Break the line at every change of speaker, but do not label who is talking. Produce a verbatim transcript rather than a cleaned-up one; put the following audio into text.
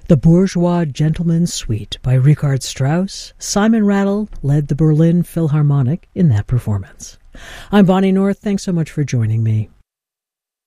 The Bourgeois Gentleman's Suite by Richard Strauss. Simon Rattle led the Berlin Philharmonic in that performance. I'm Bonnie North. Thanks so much for joining me.